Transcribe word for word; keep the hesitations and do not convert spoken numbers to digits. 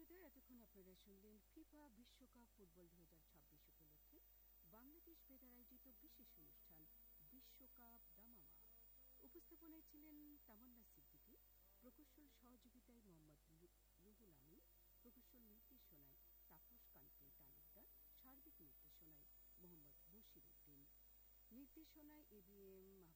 শ্রোতা, এতক্ষণ আপনারা শুনলেন ফিফা বিশ্বকাপ ফুটবল দুই হাজার ছাব্বিশ উপলক্ষে বাংলাদেশ বেতার আয়োজিত বিশেষ অনুষ্ঠান বিশ্বকাপ দামামা। উপস্থাপনায় ছিলেন তামান্না সিদ্দিকী, প্রকৌশল সহযোগিতায় মোহাম্মদ রুহুল আমিন, প্রকৌশল নির্দেশনায় তাপস কান্তি তালুকদার, সার্বিক নির্দেশনায় মোহাম্মদ বশির উদ্দিন, নির্দেশনায় এ বি এম